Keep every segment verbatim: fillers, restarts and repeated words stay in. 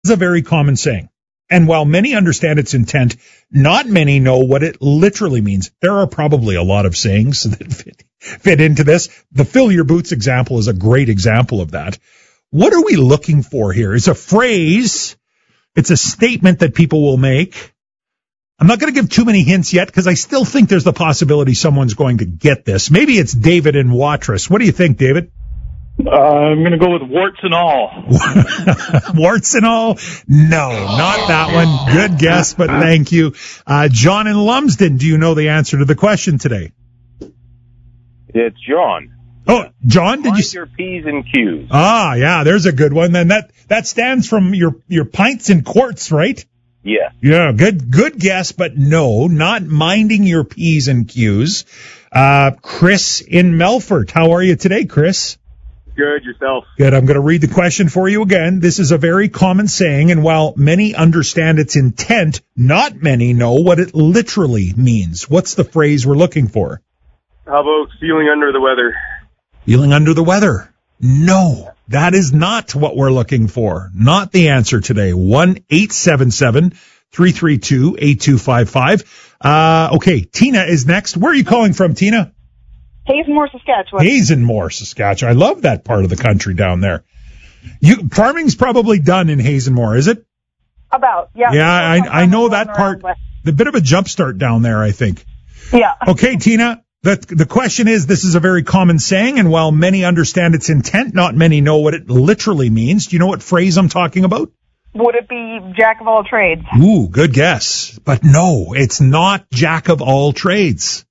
It's a very common saying. And while many understand its intent, not many know what it literally means. There are probably a lot of sayings that fit, fit into this. The fill your boots example is a great example of that. What are we looking for here? It's a phrase. It's a statement that people will make. I'm not going to give too many hints yet because I still think there's the possibility someone's going to get this. Maybe it's David in Watrous. What do you think, David? Uh, I'm going to go with warts and all. Warts and all? No, not that one. Good guess, but thank you. Uh, John in Lumsden, do you know the answer to the question today? It's John. Oh, John, did Mind you... your P's and Q's. Ah, yeah, there's a good one. Then that, that stands from your, your pints and quarts, right? Yeah. Yeah, good, good guess, but no, not minding your P's and Q's. Uh, Chris in Melfort, how are you today, Chris? Good, yourself. Good. I'm going to read the question for you again. This is a very common saying, and while many understand its intent, not many know what it literally means. What's the phrase we're looking for? How about feeling under the weather? Feeling under the weather. No, that is not what we're looking for. Not the answer today. one eight seven seven, three three two, eight two five five. Uh, okay, Tina is next. Where are you calling from, Tina? Hazenmore, Saskatchewan. Hazenmore, Saskatchewan. I love that part of the country down there. You, farming's probably done in Hazenmore, is it? About, yeah. Yeah, I, I know that part. The bit of a jump start down there, I think. Yeah. Okay, Tina, the, the question is, this is a very common saying, and while many understand its intent, not many know what it literally means. Do you know what phrase I'm talking about? Would it be jack of all trades? Ooh, good guess. But no, it's not jack of all trades.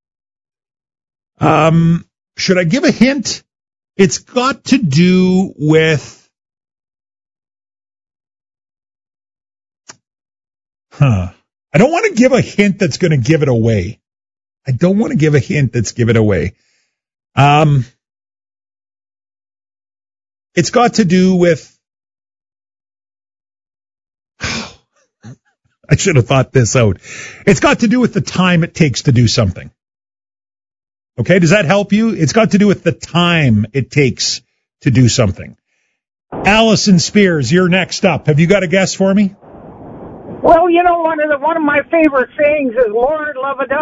Um, should I give a hint? It's got to do with, huh. I don't want to give a hint that's going to give it away. I don't want to give a hint that's give it away. Um, it's got to do with, I should have thought this out. It's got to do with the time it takes to do something. Okay, does that help you? It's got to do with the time it takes to do something. Allison Spears, you're next up. Have you got a guess for me? Well, you know, one of the one of my favorite sayings is "Lord, love a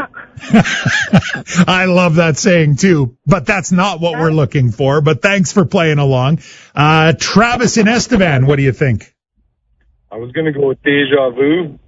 duck." I love that saying too, but that's not what we're looking for. But thanks for playing along. Uh, Travis in Estevan, what do you think? I was going to go with deja vu.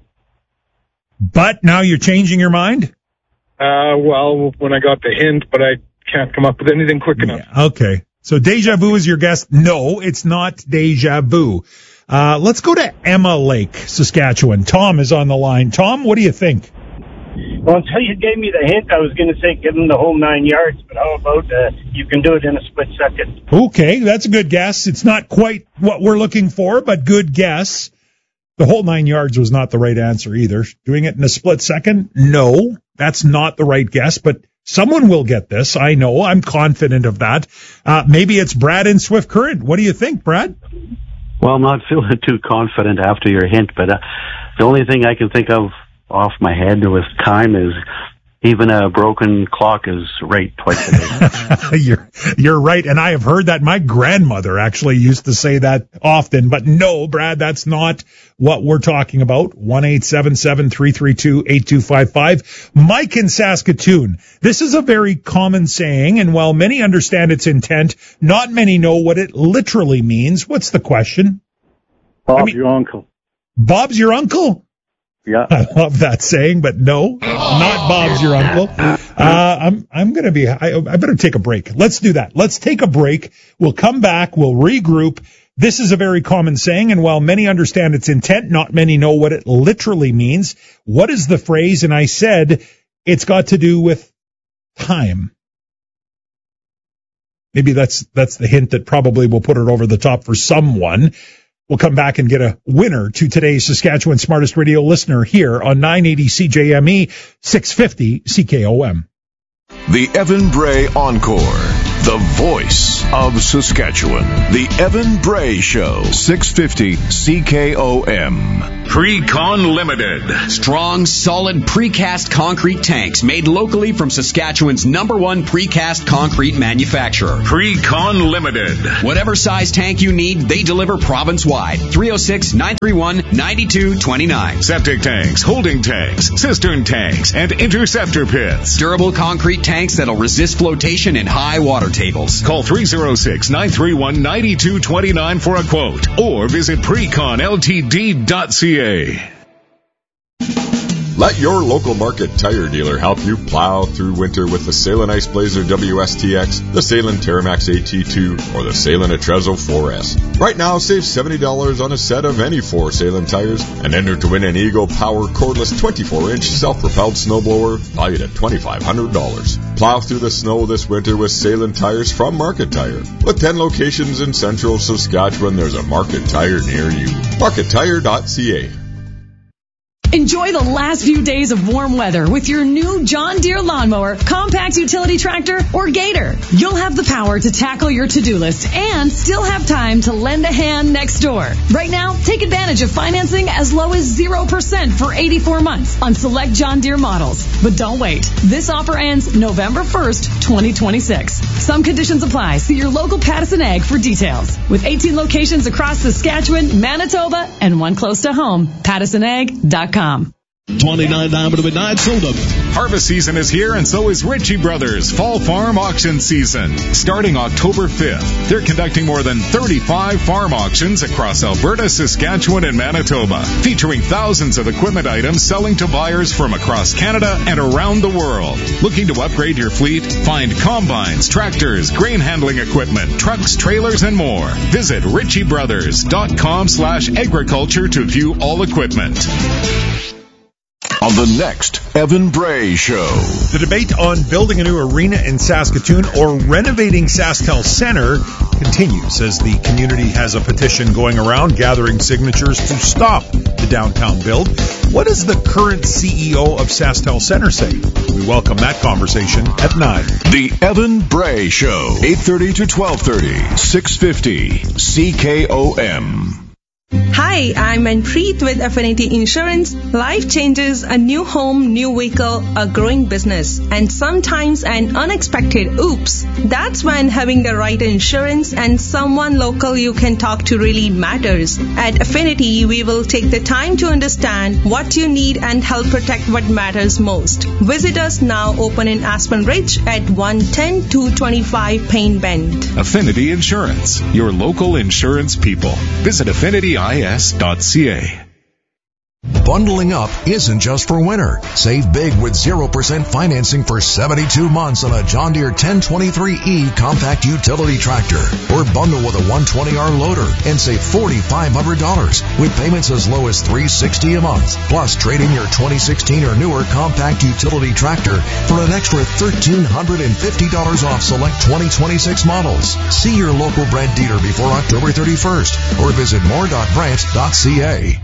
But now you're changing your mind? Uh, well, when I got the hint, but I can't come up with anything quick enough. Yeah, okay. So deja vu is your guess? No, it's not deja vu. Uh, let's go to Emma Lake, Saskatchewan. Tom is on the line. Tom, what do you think? Well, until you gave me the hint, I was going to say give him the whole nine yards, but how about uh, you can do it in a split second? Okay, that's a good guess. It's not quite what we're looking for, but good guess. The whole nine yards was not the right answer either. Doing it in a split second? No, that's not the right guess, but someone will get this. I know. I'm confident of that. Uh, maybe it's Brad in Swift Current. What do you think, Brad? Well, I'm not feeling too confident after your hint, but uh, the only thing I can think of off my head with time is even a broken clock is right twice a day. you're, you're right, and I have heard that. My grandmother actually used to say that often, but no, Brad, that's not what we're talking about. one eight seven seven, three three two, eight two five five. Mike in Saskatoon. This is a very common saying, and while many understand its intent, not many know what it literally means. What's the question? Bob's I mean, your uncle. Bob's your uncle? Yeah. I love that saying, but no, not Bob's your uncle. Uh, I'm, I'm going to be, I, I better take a break. Let's do that. Let's take a break. We'll come back. We'll regroup. This is a very common saying, and while many understand its intent, not many know what it literally means. What is the phrase? And I said, it's got to do with time. Maybe that's, that's the hint that probably will put it over the top for someone. We'll come back and get a winner to today's Saskatchewan Smartest Radio listener here on nine eighty C J M E, six fifty C K O M. The Evan Bray Encore. the voice of Saskatchewan. The Evan Bray Show, six fifty C K O M. Precon Limited. Strong, solid precast concrete tanks made locally from Saskatchewan's number one precast concrete manufacturer. Precon Limited. Whatever size tank you need, they deliver province-wide. three oh six, nine three one, nine two two nine. Septic tanks, holding tanks, cistern tanks, and interceptor pits. Durable concrete tanks that'll resist flotation in high water tables. Call three oh six, nine three one, nine two two nine for a quote or visit precon l t d dot c a. Let your local Market Tire dealer help you plow through winter with the Salem Ice Blazer W S T X, the Salem Terramax A T two, or the Salem Atrezo four S. Right now, save seventy dollars on a set of any four Salem tires and enter to win an Eagle Power cordless twenty-four inch self-propelled snowblower valued at twenty-five hundred dollars. Plow through the snow this winter with Salem tires from Market Tire. With ten locations in central Saskatchewan, there's a Market Tire near you. market tire dot c a. Enjoy the last few days of warm weather with your new John Deere lawnmower, compact utility tractor, or Gator. You'll have the power to tackle your to-do list and still have time to lend a hand next door. Right now, take advantage of financing as low as zero percent for eighty-four months on select John Deere models. But don't wait. This offer ends November first, twenty twenty-six. Some conditions apply. See your local Pattison Ag for details. With eighteen locations across Saskatchewan, Manitoba, and one close to home, pattison ag dot com. twenty-nine Diamond Midnight sold up. Harvest season is here, and so is Ritchie Brothers Fall Farm Auction Season. Starting October fifth, they're conducting more than thirty-five farm auctions across Alberta, Saskatchewan, and Manitoba, featuring thousands of equipment items selling to buyers from across Canada and around the world. Looking to upgrade your fleet? Find combines, tractors, grain handling equipment, trucks, trailers, and more. Visit ritchie brothers dot com slash agriculture to view all equipment. On the next Evan Bray Show. The debate on building a new arena in Saskatoon or renovating SaskTel Centre continues as the community has a petition going around gathering signatures to stop the downtown build. What does the current C E O of SaskTel Centre say? We welcome that conversation at nine. The Evan Bray Show, eight thirty to twelve thirty, six fifty C K O M. Hi, I'm Manpreet with Affinity Insurance. Life changes, a new home, new vehicle, a growing business, and sometimes an unexpected oops. That's when having the right insurance and someone local you can talk to really matters. At Affinity, we will take the time to understand what you need and help protect what matters most. Visit us now, open in Aspen Ridge at one ten two twenty-five Payne Bend. Affinity Insurance, your local insurance people. Visit affinity I S dot C A. Bundling up isn't just for winter. Save big with zero percent financing for seventy-two months on a John Deere ten twenty-three E compact utility tractor. Or bundle with a one twenty R loader and save four thousand five hundred dollars with payments as low as three hundred sixty dollars a month. Plus, trade in your twenty sixteen or newer compact utility tractor for an extra one thousand three hundred fifty dollars off select twenty twenty-six models. See your local Brent dealer before October thirty-first or visit more dot brent dot c a.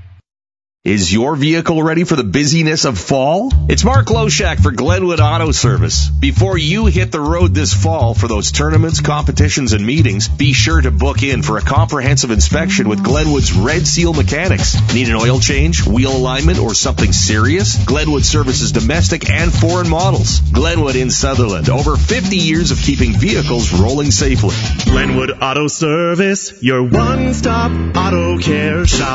Is your vehicle ready for the busyness of fall? It's Mark Loshak for Glenwood Auto Service. Before you hit the road this fall for those tournaments, competitions, and meetings, be sure to book in for a comprehensive inspection with Glenwood's Red Seal Mechanics. Need an oil change, wheel alignment, or something serious? Glenwood services domestic and foreign models. Glenwood in Sutherland, over fifty years of keeping vehicles rolling safely. Glenwood Auto Service, your one-stop auto care shop.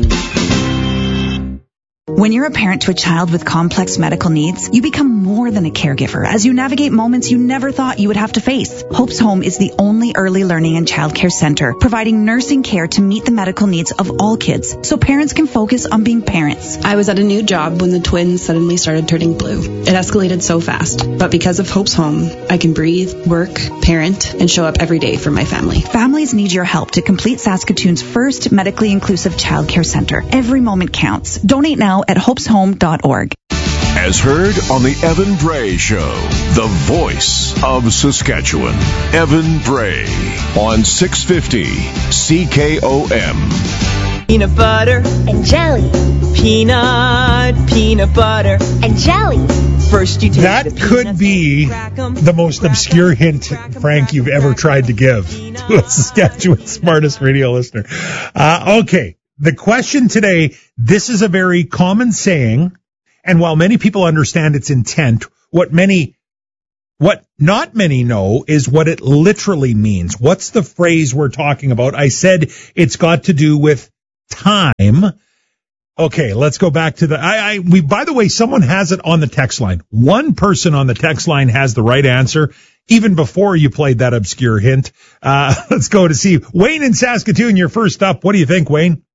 When you're a parent to a child with complex medical needs, you become more than a caregiver as you navigate moments you never thought you would have to face. Hope's Home is the only early learning and childcare center providing nursing care to meet the medical needs of all kids so parents can focus on being parents. I was at a new job when the twins suddenly started turning blue. It escalated so fast, but because of Hope's Home, I can breathe, work, parent, and show up every day for my family. Families need your help to complete Saskatoon's first medically inclusive childcare center. Every moment counts. Donate now at hopes home dot org. As heard on the Evan Bray Show, the voice of Saskatchewan. Evan Bray on six fifty C K O M. peanut butter and jelly. Peanut, peanut butter and jelly. First you take that the could be the most obscure hint, Frank, you've ever tried to give to a Saskatchewan smartest radio listener. Uh, okay, the question today, this is a very common saying, and while many people understand its intent, what many, what not many know is what it literally means. What's the phrase we're talking about? I said it's got to do with time. Okay, let's go back to the, I, I, we, by the way, someone has it on the text line. One person on the text line has the right answer, even before you played that obscure hint. Uh, let's go to see Wayne in Saskatoon. You're first up. What do you think, Wayne?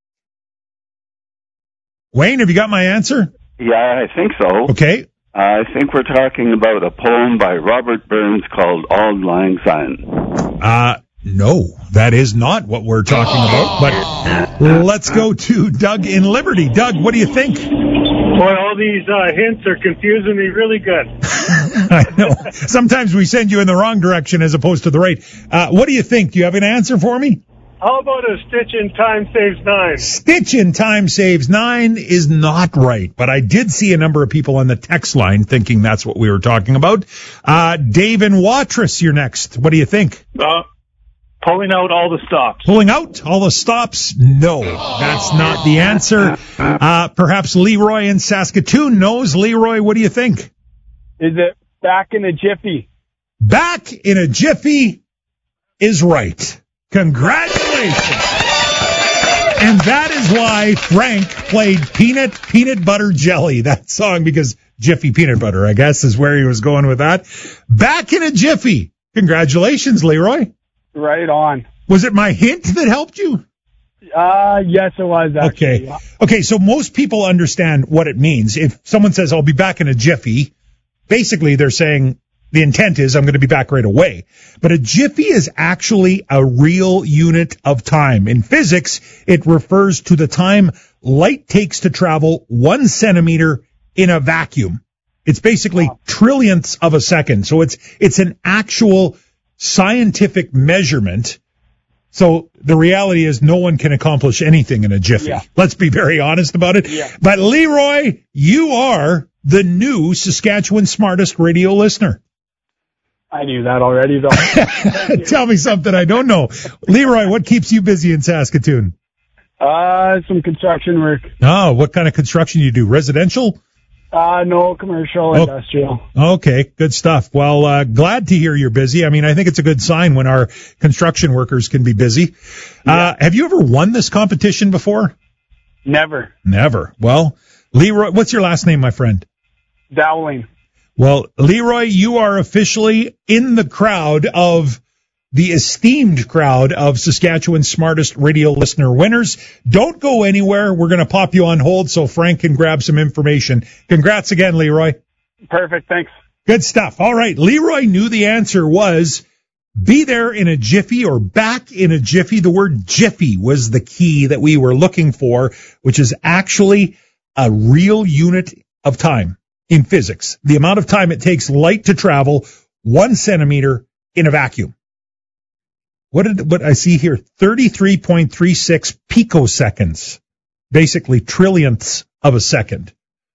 Wayne, have you got my answer? Yeah, I think so. Okay. Uh, I think we're talking about a poem by Robert Burns called Auld Lang Syne. Uh, no, that is not what we're talking about, but let's go to Doug in Liberty. Doug, what do you think? Boy, all these uh, hints are confusing me really good. I know. Sometimes we send you in the wrong direction as opposed to the right. Uh, what do you think? Do you have an answer for me? How about a stitch in time saves nine? Stitch in time saves nine is not right, but I did see a number of people on the text line thinking that's what we were talking about. Uh, Dave in Watrous, you're next. What do you think? Uh, pulling out all the stops. Pulling out all the stops? No, that's not the answer. Uh, perhaps Leroy in Saskatoon knows. Leroy, what do you think? Is it back in a jiffy? Back in a jiffy is right. Congratulations. And that is why Frank played Peanut, Peanut Butter Jelly, that song, because Jiffy Peanut Butter, I guess, is where he was going with that. Back in a jiffy. Congratulations, Leroy. Right on. Was it my hint that helped you? Uh, yes, it was, actually. Okay. Okay, so most people understand what it means. If someone says, I'll be back in a jiffy, basically they're saying, the intent is I'm going to be back right away. But a jiffy is actually a real unit of time. In physics, it refers to the time light takes to travel one centimeter in a vacuum. It's basically wow. trillionths of a second. So it's, it's an actual scientific measurement. So the reality is no one can accomplish anything in a jiffy. Yeah. Let's be very honest about it. Yeah. But Leroy, you are the new Saskatchewan smartest radio listener. I knew that already, though. Tell me something I don't know. Leroy, what keeps you busy in Saskatoon? Uh, some construction work. Oh, what kind of construction do you do? Residential? Uh, no, commercial, oh, industrial. Okay, good stuff. Well, uh, glad to hear you're busy. I mean, I think it's a good sign when our construction workers can be busy. Yeah. Uh, have you ever won this competition before? Never. Never. Well, Leroy, what's your last name, my friend? Dowling. Well, Leroy, you are officially in the crowd of the esteemed crowd of Saskatchewan's smartest radio listener winners. Don't go anywhere. We're going to pop you on hold so Frank can grab some information. Congrats again, Leroy. Perfect. Thanks. Good stuff. All right. Leroy knew the answer was be there in a jiffy or back in a jiffy. The word jiffy was the key that we were looking for, which is actually a real unit of time. In physics, the amount of time it takes light to travel one centimeter in a vacuum. What did what I see here? thirty-three point three six picoseconds, basically trillionths of a second.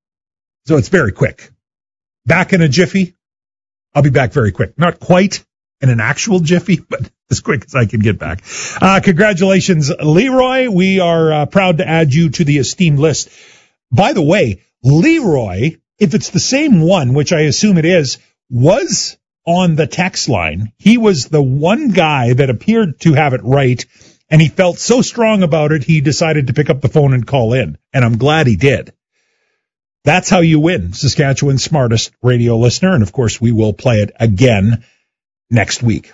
So it's very quick. Back in a jiffy. I'll be back very quick. Not quite in an actual jiffy, but as quick as I can get back. Uh, congratulations, Leroy. We are uh, proud to add you to the esteemed list. By the way, Leroy, if it's the same one, which I assume it is, was on the text line. He was the one guy that appeared to have it right, and he felt so strong about it, he decided to pick up the phone and call in, and I'm glad he did. That's how you win Saskatchewan's smartest radio listener, and of course we will play it again next week.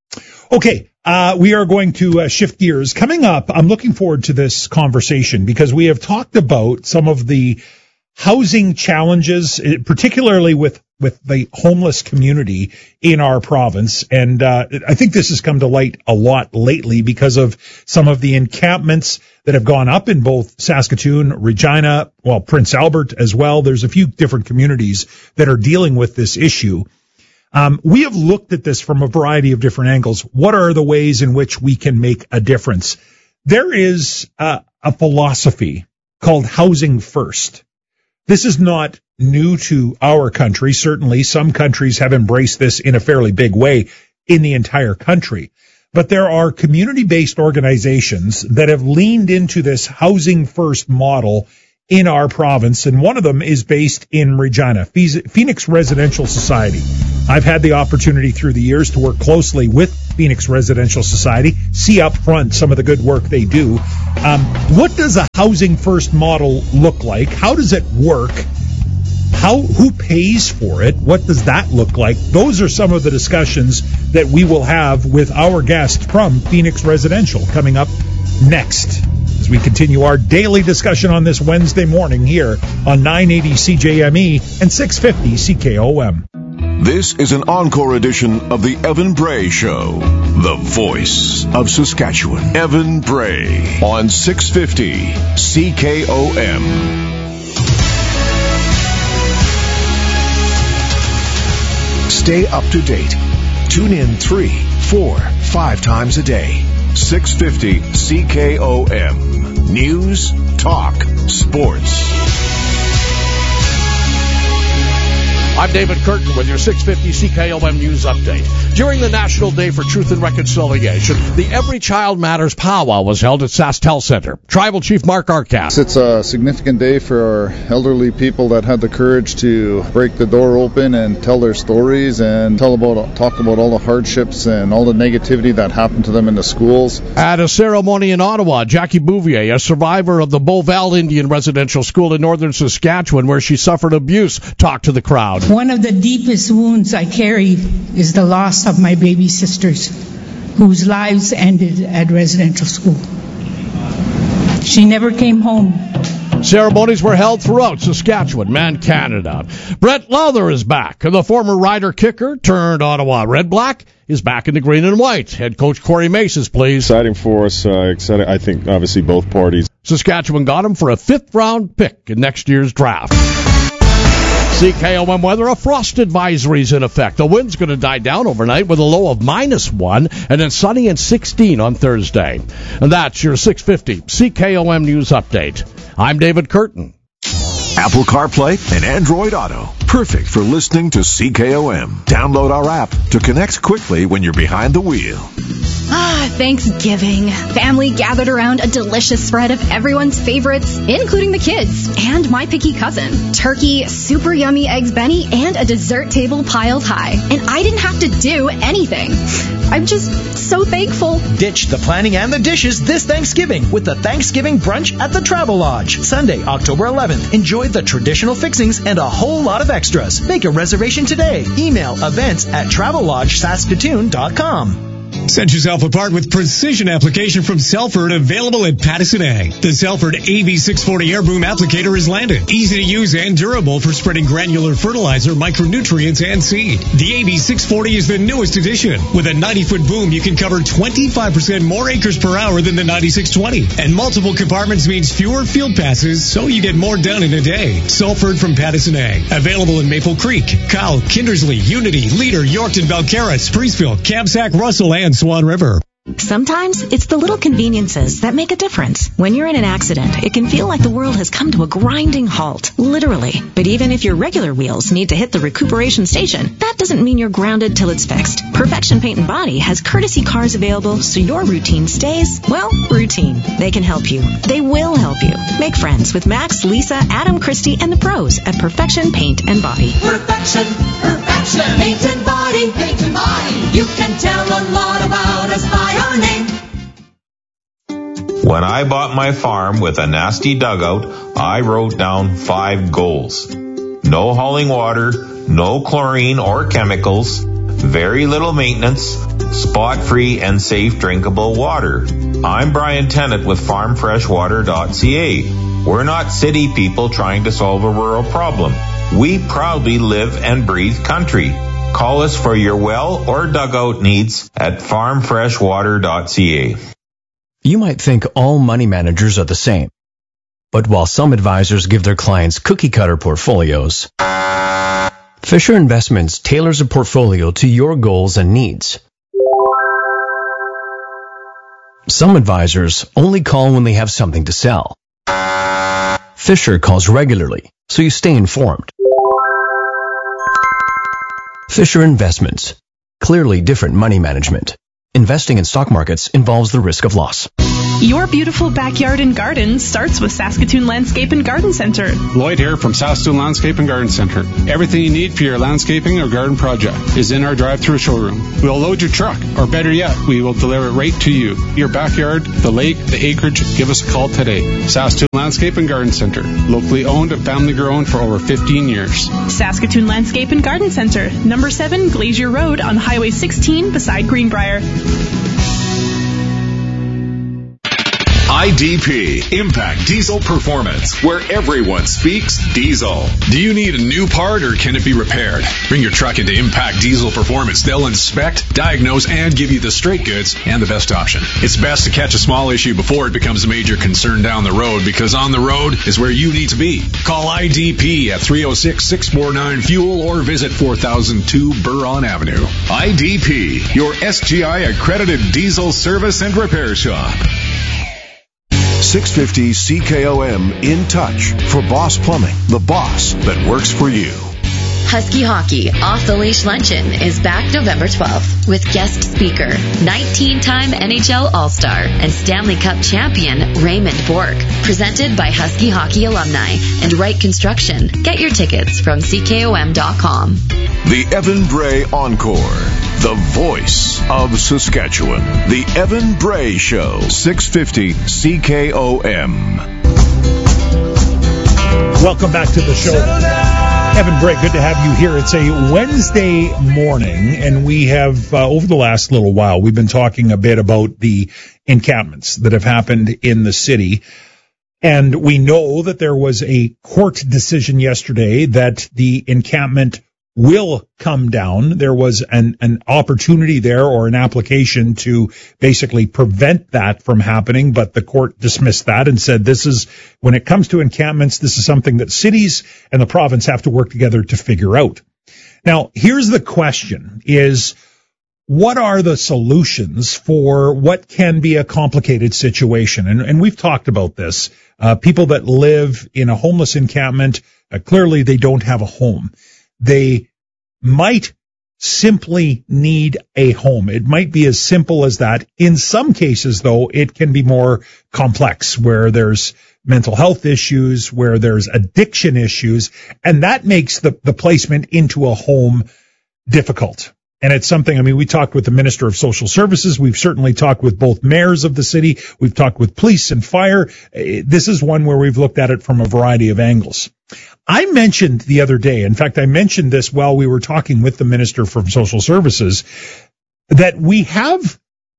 Okay, uh, we are going to uh, shift gears. Coming up, I'm looking forward to this conversation because we have talked about some of the housing challenges, particularly with, with the homeless community in our province. And uh, I think this has come to light a lot lately because of some of the encampments that have gone up in both Saskatoon, Regina, well, Prince Albert as well. There's a few different communities that are dealing with this issue. Um, we have looked at this from a variety of different angles. What are the ways in which we can make a difference? There is uh, a philosophy called housing first. This is not new to our country. Certainly, some countries have embraced this in a fairly big way in the entire country. But there are community-based organizations that have leaned into this housing first model in our province, and one of them is based in Regina, Phoenix Residential Society. I've had the opportunity through the years to work closely with Phoenix Residential Society, see up front some of the good work they do. Um, what does a housing first model look like? How does it work? How, who pays for it? What does that look like? Those are some of the discussions that we will have with our guest from Phoenix Residential coming up next, as we continue our daily discussion on this Wednesday morning here on nine eighty C J M E and six fifty C K O M. This is an encore edition of the Evan Bray Show, the voice of Saskatchewan. Evan Bray on six fifty C K O M. Stay up to date. Tune in three, four, five times a day. six fifty C K O M. News, talk, sports. I'm David Curtin with your six fifty C K O M News Update. During the National Day for Truth and Reconciliation, the Every Child Matters powwow was held at SaskTel Center. Tribal Chief Mark Arcas. It's a significant day for our elderly people that had the courage to break the door open and tell their stories and tell about, talk about all the hardships and all the negativity that happened to them in the schools. At a ceremony in Ottawa, Jackie Bouvier, a survivor of the Beauval Indian Residential School in northern Saskatchewan, where she suffered abuse, talked to the crowd. One of the deepest wounds I carry is the loss of my baby sisters, whose lives ended at residential school. She never came home. Ceremonies were held throughout Saskatchewan and Canada. Brett Lowther is back. The former Rider kicker turned Ottawa Red Black is back in the green and white. Head coach Corey Mace is pleased. Exciting for us. Uh, exciting, I think, obviously, both parties. Saskatchewan got him for a fifth-round pick in next year's draft. C K O M weather, a frost advisory is in effect. The wind's going to die down overnight with a low of minus one, and then sunny and sixteen on Thursday. And that's your six fifty C K O M News Update. I'm David Curtin. Apple CarPlay and Android Auto. Perfect for listening to C K O M. Download our app to connect quickly when you're behind the wheel. Ah, Thanksgiving. Family gathered around a delicious spread of everyone's favorites, including the kids and my picky cousin. Turkey, super yummy eggs Benny, and a dessert table piled high. And I didn't have to do anything. I'm just so thankful. Ditch the planning and the dishes this Thanksgiving with the Thanksgiving Brunch at the Travel Lodge. Sunday, October eleventh. Enjoy the traditional fixings and a whole lot of extras. Make a reservation today. Email events at travel lodge saskatoon dot com. Set yourself apart with precision application from Selford, available at Pattison Ag. The Selford A V six forty air boom applicator is landed. Easy to use and durable for spreading granular fertilizer, micronutrients, and seed. The A V six forty is the newest addition. With a ninety-foot boom, you can cover twenty-five percent more acres per hour than the ninety-six twenty. And multiple compartments means fewer field passes, so you get more done in a day. Selford from Pattison Ag. Available in Maple Creek, Kyle, Kindersley, Unity, Leader, Yorkton, Belcarra, Spreesville, Kamsack, Russell, and Swan River. Sometimes it's the little conveniences that make a difference. When you're in an accident, it can feel like the world has come to a grinding halt, literally. But even if your regular wheels need to hit the recuperation station, that doesn't mean you're grounded till it's fixed. Perfection Paint and Body has courtesy cars available so your routine stays, well, routine. They can help you. They will help you. Make friends with Max, Lisa, Adam, Christy, and the pros at Perfection Paint and Body. Perfection, Perfection Paint and Body, Paint and Body. You can tell a lot about us by our name. When I bought my farm with a nasty dugout, I wrote down five goals. No hauling water, no chlorine or chemicals, very little maintenance, spot-free and safe drinkable water. I'm Brian Tennant with farm fresh water dot c a. We're not city people trying to solve a rural problem. We proudly live and breathe country. Call us for your well or dugout needs at farm fresh water dot c a. You might think all money managers are the same. But while some advisors give their clients cookie-cutter portfolios, Fisher Investments tailors a portfolio to your goals and needs. Some advisors only call when they have something to sell. Fisher calls regularly, so you stay informed. Fisher Investments. Clearly different money management. Investing in stock markets involves the risk of loss. Your beautiful backyard and garden starts with Saskatoon Landscape and Garden Center. Lloyd here from Saskatoon Landscape and Garden Center. Everything you need for your landscaping or garden project is in our drive-through showroom. We'll load your truck, or better yet, we will deliver it right to you. Your backyard, the lake, the acreage, give us a call today. Saskatoon Landscape and Garden Center. Locally owned and family grown for over fifteen years. Saskatoon Landscape and Garden Center. Number seven Glacier Road on Highway sixteen beside Greenbrier. I D P, Impact Diesel Performance, where everyone speaks diesel. Do you need a new part or can it be repaired? Bring your truck into Impact Diesel Performance. They'll inspect, diagnose, and give you the straight goods and the best option. It's best to catch a small issue before it becomes a major concern down the road, because on the road is where you need to be. Call I D P at three oh six, six four nine, FUEL or visit four thousand two Buron Avenue. I D P, your S G I accredited diesel service and repair shop. six fifty C K O M In Touch for Boss Plumbing, the boss that works for you. Husky Hockey Off the Leash Luncheon is back November twelfth with guest speaker, nineteen-time N H L All-Star and Stanley Cup champion Raymond Bourque. Presented by Husky Hockey alumni and Wright Construction. Get your tickets from C K O M dot com. The Evan Bray Encore, the voice of Saskatchewan. The Evan Bray Show, six fifty C K O M. Welcome back to the show. Evan Bray, good to have you here. It's a Wednesday morning, and we have, uh, over the last little while, we've been talking a bit about the encampments that have happened in the city. And we know that there was a court decision yesterday that the encampment will come down. There was an, an opportunity there, or an application to basically prevent that from happening, but the court dismissed that and said this is, when it comes to encampments, this is something that cities and the province have to work together to figure out. Now, here's the question is, what are the solutions for what can be a complicated situation? And, and we've talked about this. Uh, people that live in a homeless encampment, uh, clearly they don't have a home. They might simply need a home. It might be as simple as that. In some cases, though, it can be more complex, where there's mental health issues, where there's addiction issues, and that makes the, the placement into a home difficult. And it's something, I mean, we talked with the Minister of Social Services. We've certainly talked with both mayors of the city. We've talked with police and fire. This is one where we've looked at it from a variety of angles. I mentioned the other day, in fact, I mentioned this while we were talking with the Minister from Social Services, that we have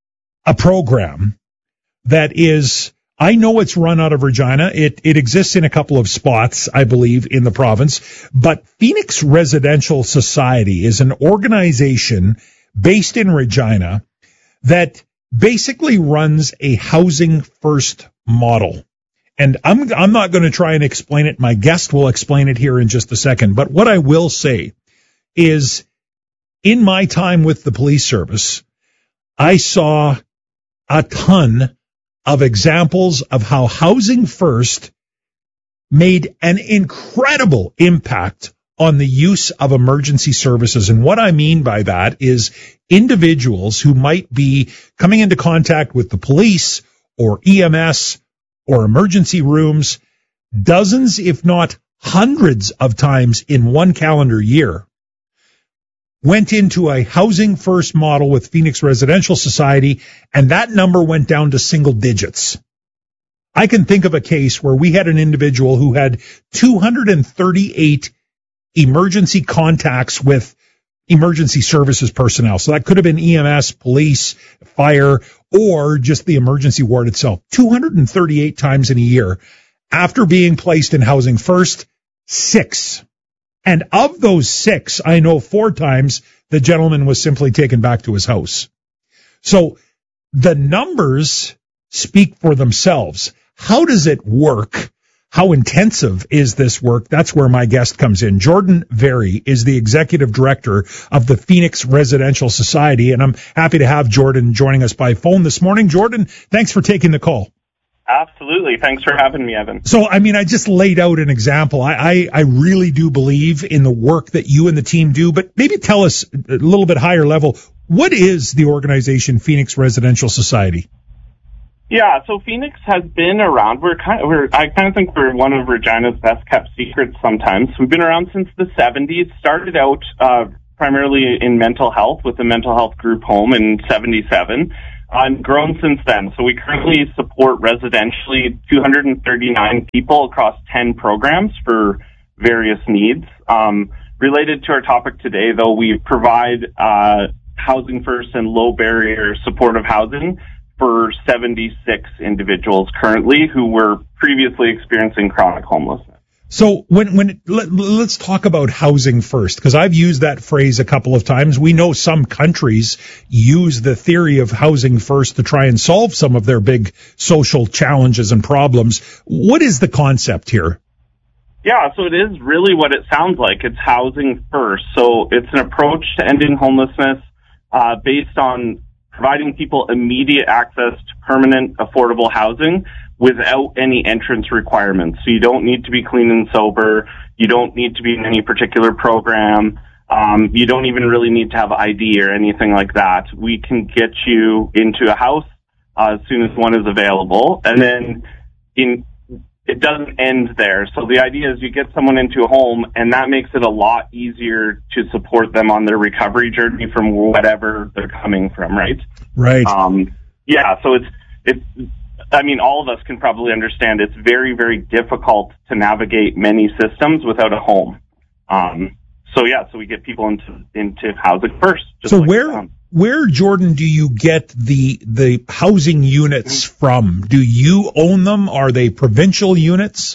a program that is, I know it's run out of Regina. It, it exists in a couple of spots, I believe, in the province. But Phoenix Residential Society is an organization based in Regina that basically runs a housing first model. And I'm, I'm not going to try and explain it. My guest will explain it here in just a second. But what I will say is, in my time with the police service, I saw a ton of examples of how Housing First made an incredible impact on the use of emergency services. And what I mean by that is individuals who might be coming into contact with the police or E M S or emergency rooms dozens, if not hundreds of times in one calendar year, went into a Housing First model with Phoenix Residential Society, and that number went down to single digits. I can think of a case where we had an individual who had two hundred thirty-eight emergency contacts with emergency services personnel. So that could have been E M S, police, fire, or just the emergency ward itself. two hundred thirty-eight times in a year. After being placed in Housing First, six. And of those six, I know four times the gentleman was simply taken back to his house. So the numbers speak for themselves. How does it work? how intensive is this work? That's where my guest comes in. Jordan Very is the executive director of the Phoenix Residential Society, and I'm happy to have Jordan joining us by phone this morning. Jordan, thanks for taking the call. Absolutely. Thanks for having me, Evan. So, I mean, I just laid out an example. I, I, I really do believe in the work that you and the team do, but maybe tell us a little bit higher level, what is the organization Phoenix Residential Society? Yeah, so Phoenix has been around. We're kind of, we're, I kind of think we're one of Regina's best kept secrets sometimes. We've been around since the seventies, started out uh, primarily in mental health with the mental health group home in seventy-seven. And grown since then. So we currently support residentially two hundred thirty-nine people across ten programs for various needs. Um, related to our topic today, though, we provide uh, housing first and low barrier supportive housing for seventy-six individuals currently who were previously experiencing chronic homelessness. So when, when, let, let's talk about housing first, because I've used that phrase a couple of times. We know some countries use the theory of housing first to try and solve some of their big social challenges and problems. What is the concept here? Yeah, so it is really what it sounds like. It's housing first. So it's an approach to ending homelessness uh, based on providing people immediate access to permanent, affordable housing without any entrance requirements. So you don't need to be clean and sober. You don't need to be in any particular program. Um, you don't even really need to have I D or anything like that. We can get you into a house uh, as soon as one is available. And then in it doesn't end there. So the idea is you get someone into a home, and that makes it a lot easier to support them on their recovery journey from whatever they're coming from, right? Right. Um, yeah, so it's it's I mean, all of us can probably understand it's very, very difficult to navigate many systems without a home. Um, so yeah, so we get people into into housing first. So like where um, where Jordan do you get the the housing units from? Do you own them? Are they provincial units?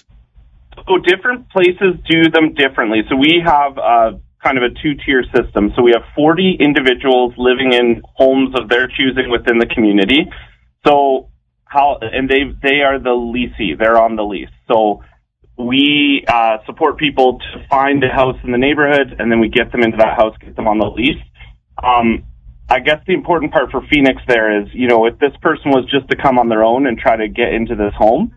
So different places do them differently. So we have uh, kind of a two-tier system. So we have forty individuals living in homes of their choosing within the community. So How, and they they are the leasee. They're on the lease. So we uh, support people to find a house in the neighborhood, and then we get them into that house, get them on the lease. Um, I guess the important part for Phoenix there is, you know, if this person was just to come on their own and try to get into this home,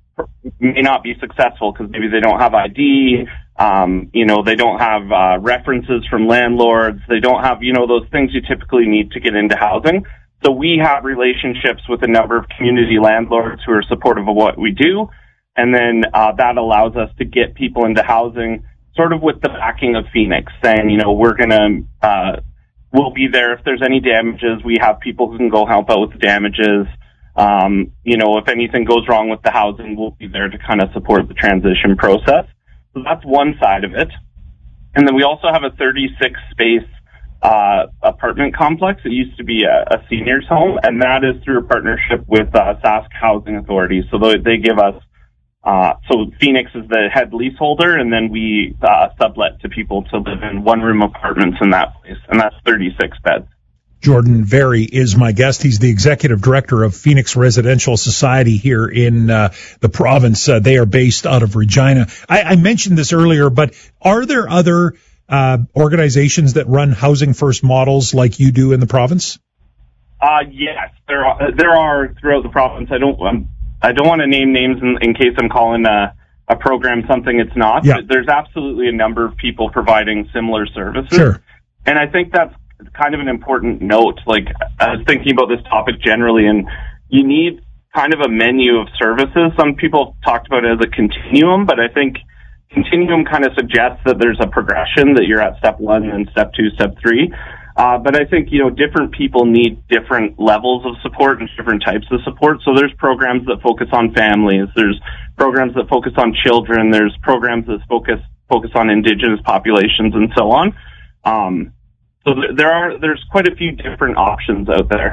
may not be successful because maybe they don't have I D, um, you know, they don't have uh, references from landlords, they don't have, you know, those things you typically need to get into housing. So we have relationships with a number of community landlords who are supportive of what we do, and then uh, that allows us to get people into housing sort of with the backing of Phoenix, saying, you know, we're going to, uh, we'll be there if there's any damages. We have people who can go help out with the damages. Um, you know, if anything goes wrong with the housing, we'll be there to kind of support the transition process. So that's one side of it. And then we also have a thirty-six space Uh, apartment complex. It used to be a, a seniors home, and that is through a partnership with uh, Sask Housing Authority. So they, they give us, uh, so Phoenix is the head leaseholder, and then we uh, sublet to people to live in one-room apartments in that place, and that's thirty-six beds. Jordan Very is my guest. He's the executive director of Phoenix Residential Society here in uh, the province. Uh, they are based out of Regina. I, I mentioned this earlier, but are there other Uh, organizations that run housing first models like you do in the province? Uh, yes, there are, there are throughout the province. I don't, um, I don't want to name names in, in case I'm calling a, a program something it's not. Yeah. But there's absolutely a number of people providing similar services. Sure. And I think that's kind of an important note. Like, I was thinking about this topic generally, and you need kind of a menu of services. Some people talked about it as a continuum, but I think continuum kind of suggests that there's a progression, that you're at step one and step two, step three. Uh, but I think, you know, different people need different levels of support and different types of support. So there's programs that focus on families. There's programs that focus on children. There's programs that focus, focus on Indigenous populations and so on. Um, so th- there are, there's quite a few different options out there.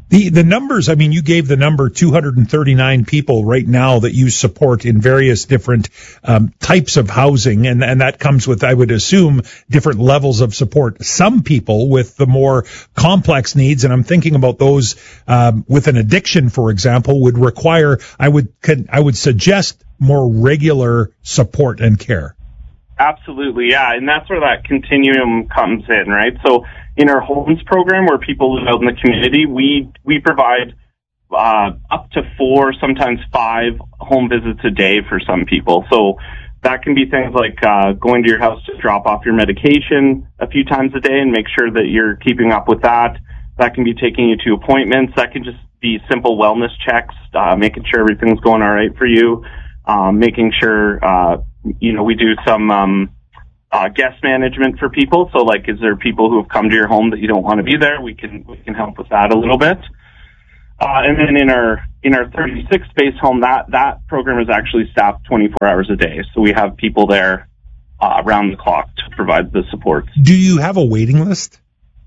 The the numbers, I mean, you gave the number two hundred thirty-nine people right now that you support in various different um, types of housing, and, and that comes with, I would assume, different levels of support. Some people with the more complex needs, and I'm thinking about those um, with an addiction, for example, would require, I would could, I would suggest more regular support and care. Absolutely, yeah, and that's where that continuum comes in, right? So in our homes program, where people live out in the community, we we provide uh, up to four, sometimes five home visits a day for some people. So that can be things like uh, going to your house to drop off your medication a few times a day and make sure that you're keeping up with that. That can be taking you to appointments. That can just be simple wellness checks, uh, making sure everything's going all right for you, um, making sure, uh, you know, we do some um, uh, guest management for people. So, like, is there people who have come to your home that you don't want to be there? We can we can help with that a little bit. Uh, and then in our in our thirty-six space home, that that program is actually staffed twenty-four hours a day. So we have people there uh, around the clock to provide the support. Do you have a waiting list?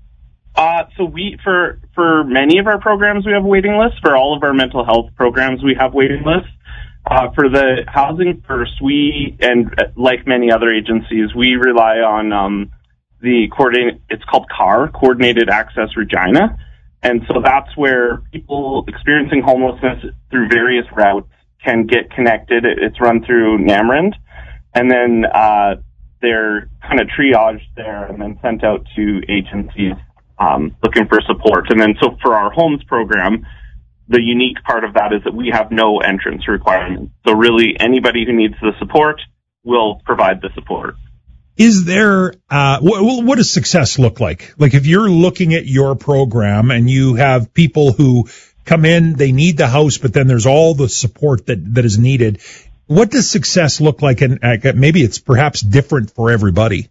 Uh, so we, for, for many of our programs, we have a waiting list. For all of our mental health programs, we have waiting lists. Uh, for the Housing First, we, and like many other agencies, we rely on, um, the coordinate, it's called C A R, Coordinated Access Regina. And so that's where people experiencing homelessness through various routes can get connected. It's run through NAMRIND. And then, uh, they're kind of triaged there and then sent out to agencies Um, looking for support. And then so for our homes program, the unique part of that is that we have no entrance requirement. So really anybody who needs the support will provide the support. Is there, uh, what, what does success look like? Like if you're looking at your program and you have people who come in, they need the house, but then there's all the support that, that is needed. What does success look like? And uh, maybe it's perhaps different for everybody.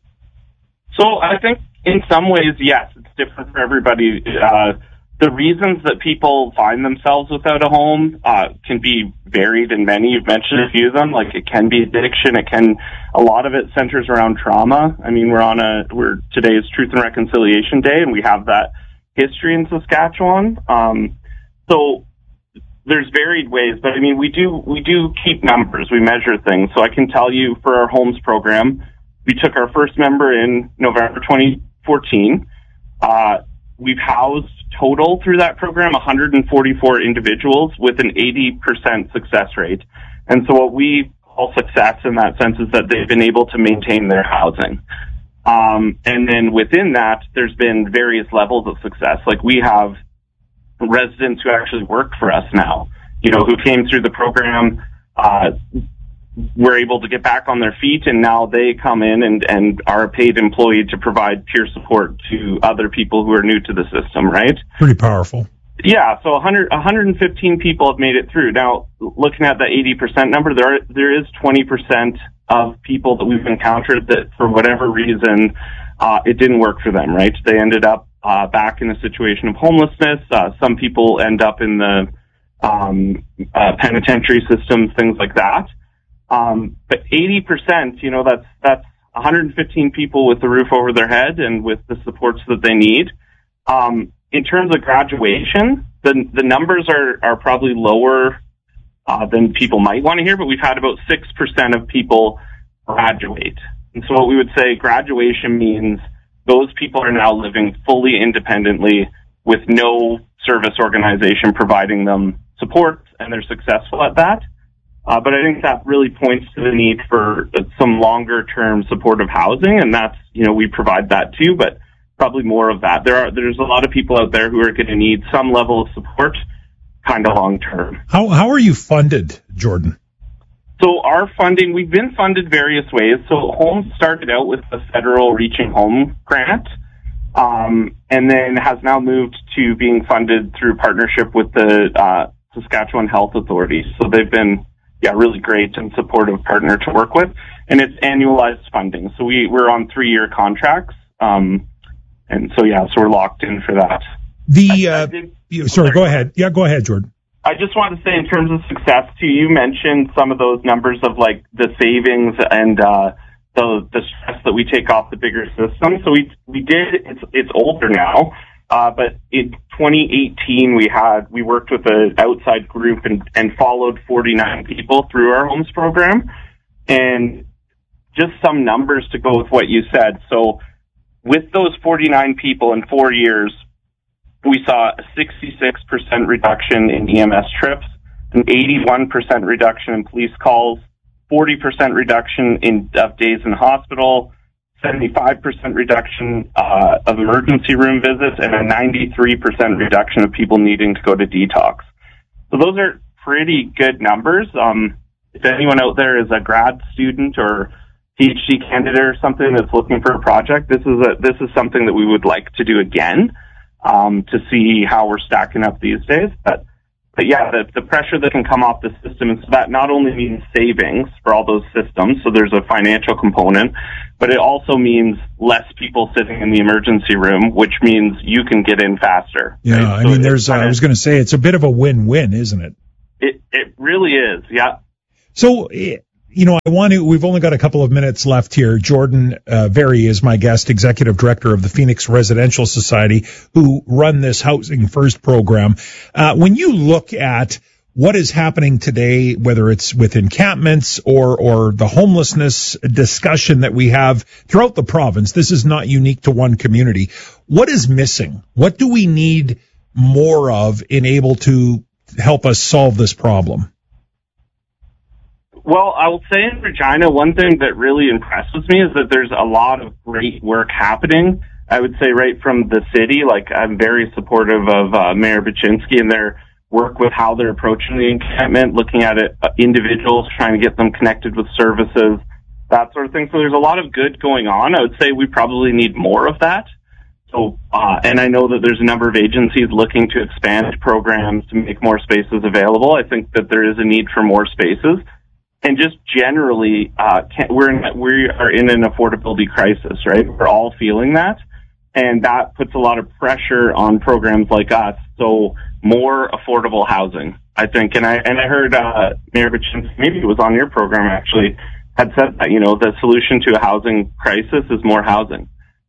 So I think in some ways, yes, it's different for everybody. Uh, the reasons that people find themselves without a home uh, can be varied in many. You've mentioned a few of them. Like it can be addiction. It can. A lot of it centers around trauma. I mean, we're on a we're today's Truth and Reconciliation Day, and we have that history in Saskatchewan. Um, so there's varied ways, but I mean, we do we do keep numbers. We measure things. So I can tell you for our homes program, we took our first member in November twenty fourteen. Uh, we've housed total through that program one hundred forty-four individuals with an eighty percent success rate. And so what we call success in that sense is that they've been able to maintain their housing. Um, and then within that, there's been various levels of success. Like we have residents who actually work for us now, you know, who came through the program, uh, were able to get back on their feet, and now they come in and, and are a paid employee to provide peer support to other people who are new to the system, right? Pretty powerful. Yeah, so one hundred, one hundred fifteen people have made it through. Now, looking at the eighty percent number, there are, there is twenty percent of people that we've encountered that, for whatever reason, uh, it didn't work for them, right? They ended up uh, back in a situation of homelessness. Uh, some people end up in the um, uh, penitentiary systems, things like that. Um, but eighty percent, you know, that's, that's one hundred fifteen people with the roof over their head and with the supports that they need. Um, in terms of graduation, the, the numbers are, are probably lower, uh, than people might want to hear, but we've had about six percent of people graduate. And so what we would say graduation means those people are now living fully independently with no service organization providing them support, and they're successful at that. Uh, but I think that really points to the need for some longer-term supportive housing, and that's, you know, we provide that too, but probably more of that. There are, there's a lot of people out there who are going to need some level of support kind of long-term. How, how are you funded, Jordan? So our funding, we've been funded various ways. So Homes started out with the federal Reaching Home grant, um, and then has now moved to being funded through partnership with the uh, Saskatchewan Health Authority. So they've been Yeah, really great and supportive partner to work with. And it's annualized funding. So we, we're on three-year contracts. Um, and so, yeah, so we're locked in for that. The, uh, did, sorry, go ahead. Yeah, go ahead, Jordan. I just want to say in terms of success, too, you mentioned some of those numbers of, like, the savings and uh, the, the stress that we take off the bigger system. So we we did, it's, it's older now. Uh, but in twenty eighteen, we had we worked with an outside group and, and followed forty-nine people through our homes program. And just some numbers to go with what you said. So with those forty-nine people in four years, we saw a sixty-six percent reduction in E M S trips, an eighty-one percent reduction in police calls, forty percent reduction in of days in hospital, seventy-five percent reduction uh, of emergency room visits, and a ninety-three percent reduction of people needing to go to detox. So those are pretty good numbers. Um, if anyone out there is a grad student or PhD candidate or something that's looking for a project, this is a, this is something that we would like to do again, um, to see how we're stacking up these days. But, but yeah, the, the pressure that can come off the system, and so that not only means savings for all those systems, so there's a financial component, but it also means less people sitting in the emergency room, which means you can get in faster. Yeah, right? I so mean, there's, uh, I was going to say, it's a bit of a win-win, isn't it? It, it really is, yeah. So, you know, I want to, we've only got a couple of minutes left here. Jordan uh, Very is my guest, executive director of the Phoenix Residential Society, who run this Housing First program. Uh, when you look at what is happening today, whether it's with encampments or, or the homelessness discussion that we have throughout the province, this is not unique to one community. What is missing? What do we need more of in able to help us solve this problem? Well, I will say in Regina, one thing that really impresses me is that there's a lot of great work happening. I would say right from the city, like I'm very supportive of uh, Mayor Baczynski and their work with how they're approaching the encampment, looking at it, uh, individuals, trying to get them connected with services, that sort of thing. So there's a lot of good going on. I would say we probably need more of that. So, uh, and I know that there's a number of agencies looking to expand programs to make more spaces available. I think that there is a need for more spaces. And just generally, uh, can, we're in, we are in an affordability crisis, right? We're all feeling that. And that puts a lot of pressure on programs like us. So more affordable housing, I think. And I, and I heard, uh, Mayor Baczynski, maybe it was on your program actually, had said that, you know, the solution to a housing crisis is more housing.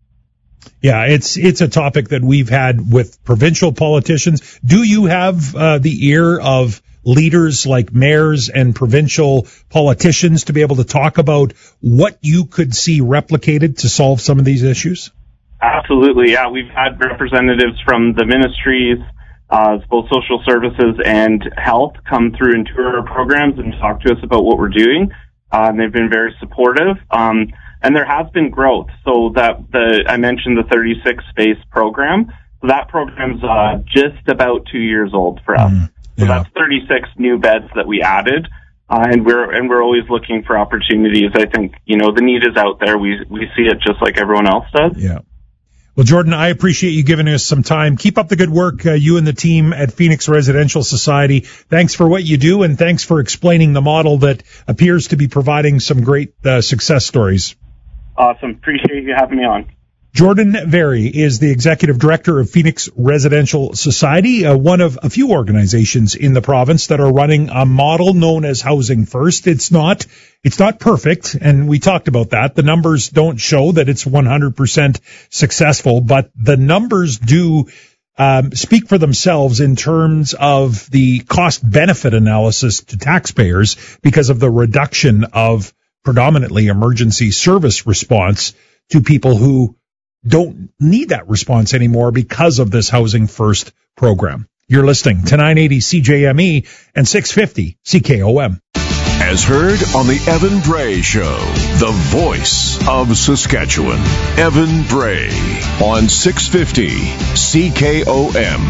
Yeah, it's it's a topic that we've had with provincial politicians. Do you have uh, the ear of leaders like mayors and provincial politicians to be able to talk about what you could see replicated to solve some of these issues? Absolutely, yeah. We've had representatives from the ministries, uh, both social services and health, come through and tour our programs and talk to us about what we're doing. Uh, and they've been very supportive. Um, and there has been growth. So that the I mentioned the thirty-six space program. So that program's uh, just about two years old for us. Mm, yeah. So that's thirty-six new beds that we added. Uh, and we're and we're always looking for opportunities. I think, you know, the need is out there. We we see it just like everyone else does. Yeah. Well, Jordan, I appreciate you giving us some time. Keep up the good work, uh, you and the team at Phoenix Residential Society. Thanks for what you do, and thanks for explaining the model that appears to be providing some great uh, success stories. Awesome. Appreciate you having me on. Jordan Very is the executive director of Phoenix Residential Society, uh, one of a few organizations in the province that are running a model known as Housing First. It's not, it's not perfect, and we talked about that. The numbers don't show that it's one hundred percent successful, but the numbers do um, speak for themselves in terms of the cost-benefit analysis to taxpayers because of the reduction of predominantly emergency service response to people who don't need that response anymore because of this Housing First program. You're listening to nine eighty C J M E and six fifty C K O M. As heard on the Evan Bray Show, the voice of Saskatchewan. Evan Bray on six fifty C K O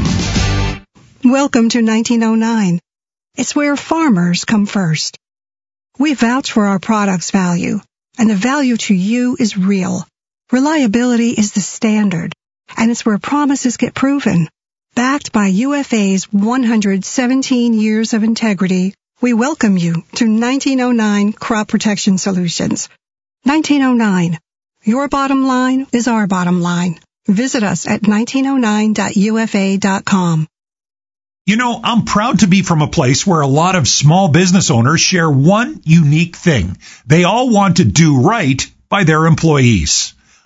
M. Welcome to nineteen oh nine. It's where farmers come first. We vouch for our product's value, and the value to you is real. Reliability is the standard, and it's where promises get proven. Backed by U F A's one hundred seventeen years of integrity, we welcome you to nineteen oh nine Crop Protection Solutions. nineteen oh nine. Your bottom line is our bottom line. Visit us at nineteen oh nine dot U F A dot com. You know, I'm proud to be from a place where a lot of small business owners share one unique thing. They all want to do right by their employees.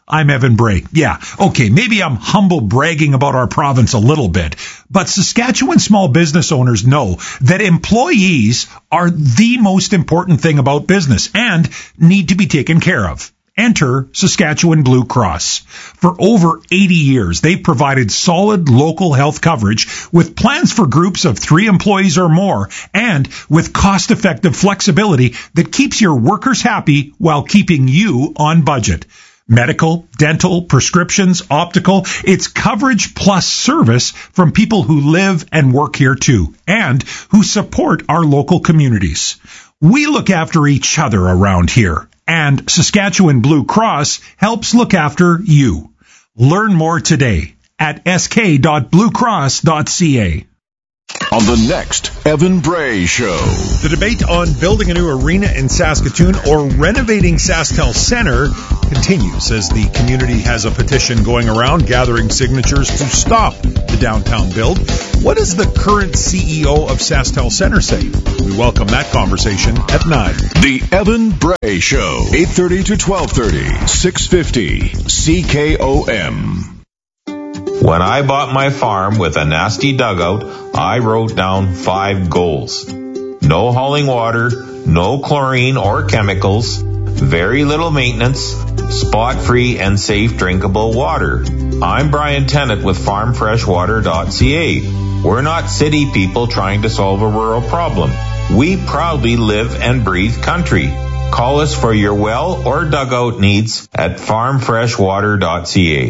I'm Evan Bray. Yeah, okay, maybe I'm humble bragging about our province a little bit, but Saskatchewan small business owners know that employees are the most important thing about business and need to be taken care of. Enter Saskatchewan Blue Cross. For over eighty years, they've provided solid local health coverage with plans for groups of three employees or more and with cost-effective flexibility that keeps your workers happy while keeping you on budget. Medical, dental, prescriptions, optical, it's coverage plus service from people who live and work here too and who support our local communities. We look after each other around here. And Saskatchewan Blue Cross helps look after you. Learn more today at s k dot blue cross dot c a. On the next Evan Bray Show. The debate on building a new arena in Saskatoon or renovating SaskTel Centre continues as the community has a petition going around gathering signatures to stop the downtown build. What does the current C E O of SaskTel Centre say? We welcome that conversation at nine. The Evan Bray Show, eight thirty to twelve thirty, six fifty C K O M. When I bought my farm with a nasty dugout, I wrote down five goals. No hauling water, no chlorine or chemicals, very little maintenance, spot-free and safe drinkable water. I'm Brian Tennant with farm fresh water dot c a. We're not city people trying to solve a rural problem. We proudly live and breathe country. Call us for your well or dugout needs at farm fresh water dot c a.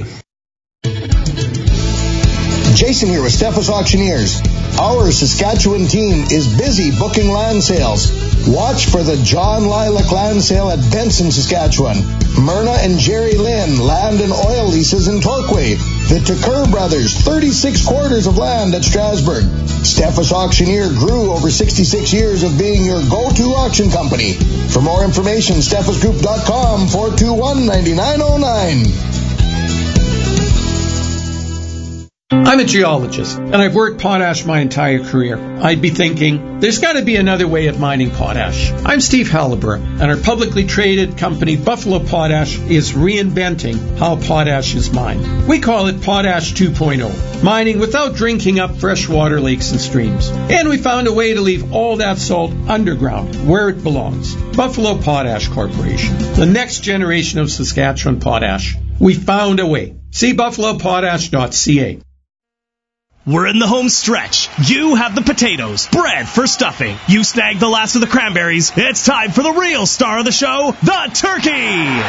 Jason here with Steffes Auctioneers. Our Saskatchewan team is busy booking land sales. Watch for the John Lilac Land Sale at Benson, Saskatchewan. Myrna and Jerry Lynn Land and Oil Leases in Torquay. The Tucker Brothers, thirty-six quarters of land at Strasbourg. Steffes Auctioneer grew over sixty-six years of being your go-to auction company. For more information, steffes group dot com, four two one, nine nine zero nine. I'm a geologist, and I've worked potash my entire career. I'd be thinking, there's got to be another way of mining potash. I'm Steve Halliburton, and our publicly traded company, Buffalo Potash, is reinventing how potash is mined. We call it Potash two point oh, mining without drinking up freshwater lakes and streams. And we found a way to leave all that salt underground, where it belongs. Buffalo Potash Corporation, the next generation of Saskatchewan potash. We found a way. See buffalo potash dot c a. We're in the home stretch. You have the potatoes, bread for stuffing. You snagged the last of the cranberries. It's time for the real star of the show, the turkey.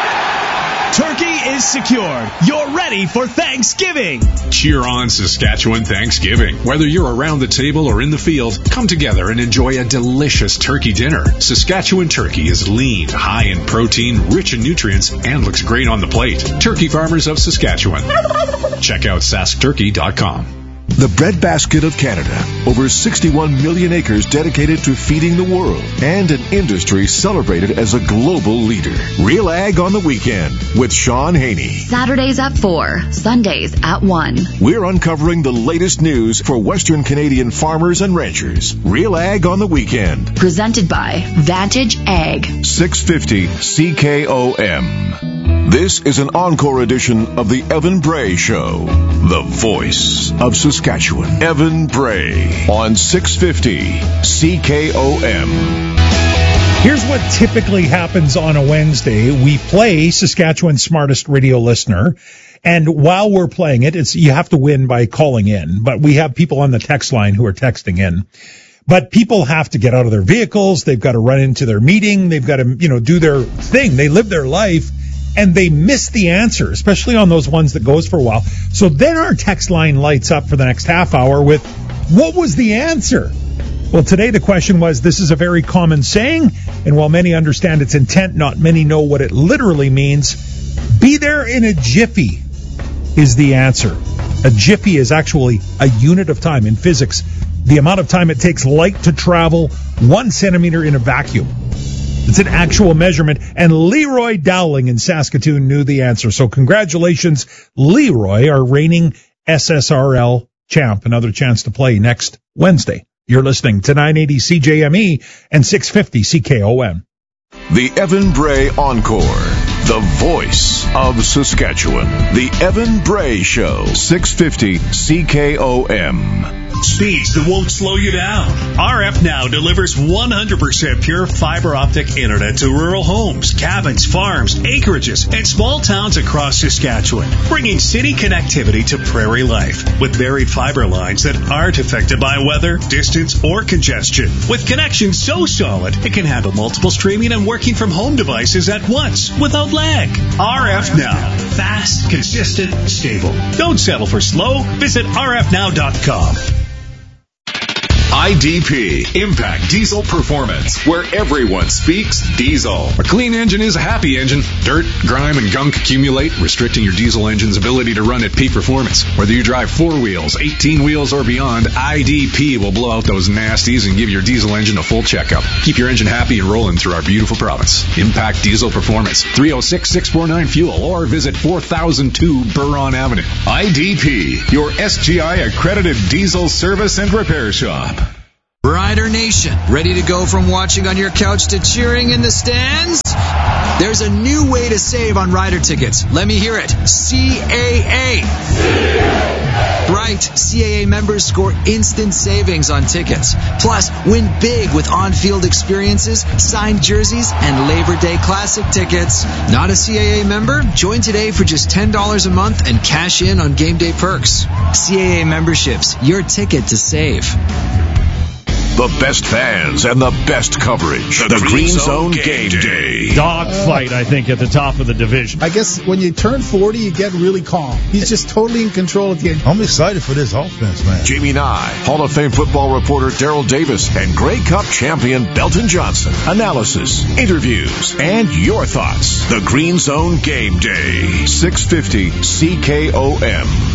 Turkey is secured. You're ready for Thanksgiving. Cheer on Saskatchewan Thanksgiving. Whether you're around the table or in the field, come together and enjoy a delicious turkey dinner. Saskatchewan turkey is lean, high in protein, rich in nutrients, and looks great on the plate. Turkey farmers of Saskatchewan. Check out sask turkey dot com. The breadbasket of Canada. Over sixty-one million acres dedicated to feeding the world. And an industry celebrated as a global leader. Real Ag on the Weekend with Sean Haney. Saturdays at four, Sundays at one. We're uncovering the latest news for Western Canadian farmers and ranchers. Real Ag on the Weekend. Presented by Vantage Ag. six fifty C K O M. This is an encore edition of the Evan Bray Show. The voice of Saskatchewan. Evan Bray on six fifty C K O M. Here's what typically happens on a Wednesday. We play Saskatchewan's Smartest Radio Listener. And while we're playing it, it's you have to win by calling in. But we have people on the text line who are texting in. But people have to get out of their vehicles. They've got to run into their meeting. They've got to, you know, do their thing. They live their life. And they miss the answer, especially on those ones that goes for a while. So then our text line lights up for the next half hour with, what was the answer? Well, today the question was, this is a very common saying, and while many understand its intent, not many know what it literally means. Be there in a jiffy is the answer. A jiffy is actually a unit of time in physics. The amount of time it takes light to travel one centimeter in a vacuum. It's an actual measurement, and Leroy Dowling in Saskatoon knew the answer. So congratulations, Leroy, our reigning S S R L champ. Another chance to play next Wednesday. You're listening to nine eighty C J M E and six fifty C K O M. The Evan Bray Encore. the voice of Saskatchewan. The Evan Bray Show, six fifty C K O M. Speeds that won't slow you down. R F Now delivers one hundred percent pure fiber optic internet to rural homes, cabins, farms, acreages, and small towns across Saskatchewan, bringing city connectivity to prairie life with buried fiber lines that aren't affected by weather, distance, or congestion. With connections so solid, it can handle multiple streaming and working from home devices at once without lag. R F Now. Fast, consistent, stable. Don't settle for slow. Visit R F now dot com. I D P, Impact Diesel Performance, where everyone speaks diesel. A clean engine is a happy engine. Dirt, grime, and gunk accumulate, restricting your diesel engine's ability to run at peak performance. Whether you drive four wheels, eighteen wheels, or beyond, I D P will blow out those nasties and give your diesel engine a full checkup. Keep your engine happy and rolling through our beautiful province. Impact Diesel Performance, three oh six, six four nine fuel, or visit four thousand two Buron Avenue. I D P, your S G I accredited diesel service and repair shop. Rider Nation, ready to go from watching on your couch to cheering in the stands? There's a new way to save on rider tickets. Let me hear it. C A A. Right, C A A members score instant savings on tickets. Plus, win big with on-field experiences, signed jerseys, and Labor Day Classic tickets. Not a C A A member? Join today for just ten dollars a month and cash in on game day perks. C A A memberships, your ticket to save. The best fans and the best coverage. The, the Green, Green Zone, Zone Game Day. Day. Dogfight, I think, at the top of the division. I guess when you turn forty, you get really calm. He's just totally in control of the game. I'm excited for this offense, man. Jamie Nye, Hall of Fame football reporter Daryl Davis, and Grey Cup champion Belton Johnson. Analysis, interviews, and your thoughts. The Green Zone Game Day. six fifty C K O M.